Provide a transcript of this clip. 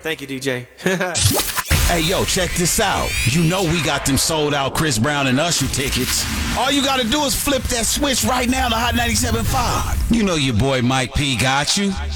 Thank you, DJ. Hey, yo, check this out. You know we got them sold out Chris Brown and Usher tickets. All you gotta do is flip that switch right now to Hot 97.5. You know your boy Mike P got you.